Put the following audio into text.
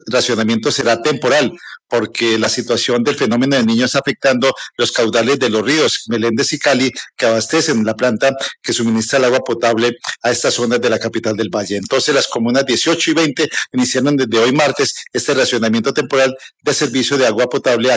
racionamiento será temporal, porque la situación del fenómeno del Niño está afectando los caudales de los ríos Meléndez y Cali, que abastecen la planta que suministra el agua potable a estas zonas de la capital del Valle. Entonces, las comunas 18 y 20 iniciaron desde hoy martes este racionamiento temporal de servicio de agua potable